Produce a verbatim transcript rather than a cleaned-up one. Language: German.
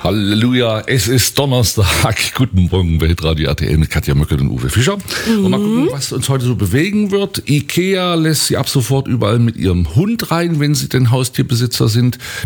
Halleluja, es ist Donnerstag. Guten Morgen bei Radio R T L mit Katja Möckel und Uwe Fischer. Mhm. Und mal gucken, was uns heute so bewegen wird. Ikea lässt sie ab sofort überall mit ihrem Hund rein, wenn sie denn Haustierbesitzer sind.